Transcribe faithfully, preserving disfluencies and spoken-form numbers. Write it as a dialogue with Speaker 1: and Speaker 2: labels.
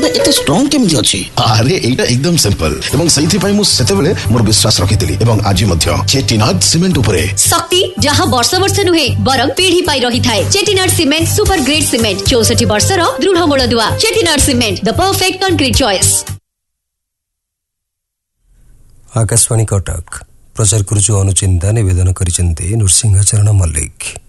Speaker 1: ଏବେ ଏତେ ଷ୍ଟ୍ରଙ୍ଗ କେମିତି ଅଛି?
Speaker 2: ଆରେ ଏଇଟା ଏକଦମ ସିମ୍ପଲ ଏବଂ ସେଇଥିପାଇଁ ମୁଁ ସେତେବେଳେ ମୋର ବିଶ୍ୱାସ ରଖିଥିଲି ଏବଂ ଆଜି ମଧ୍ୟ ଚେଟିନାଡ୍ ସିମେଣ୍ଟ ଉପରେ।
Speaker 3: ଶକ୍ତି ଯାହା ବର୍ଷ ବର୍ଷ ନୁହେଁ ବରଂ ପିଢି ପାଇ ରହିଥାଏ। ଚେଟିନାଡ୍ ସିମେଣ୍ଟ ସୁପର ଗ୍ରେଡ୍ ସିମେଣ୍ଟ ଚଉଷଠି ବର୍ଷର ଦୃଢ ମୂଳଦୁଆ। ଚେଟିନାଡ୍ ସିମେଣ୍ଟ ଦ perfect concrete choice.
Speaker 4: Akashvani Cuttack प्रचार करुछु अनुचिंता निवेदन करिसेंते नृसिंहचरण मल्लिक।